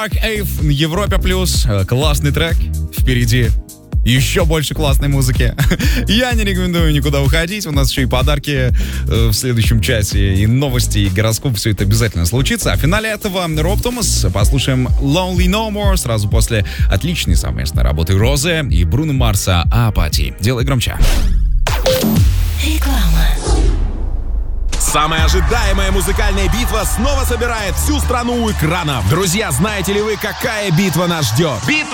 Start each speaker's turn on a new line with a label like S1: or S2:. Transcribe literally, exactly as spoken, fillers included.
S1: Mark Ave, Европа плюс. Классный трек. Впереди еще больше классной музыки. Я не рекомендую никуда уходить. У нас еще и подарки в следующем часе, и новости, и гороскоп. Все это обязательно случится. А в финале этого Роб Томас. Послушаем Lonely No More сразу после отличной совместной работы Розы и Бруно Марса «Апатии». Делай громче.
S2: Реклама.
S3: Самая ожидаемая музыкальная битва снова собирает всю страну у экранов. Друзья, знаете ли вы, какая битва нас ждет? Битва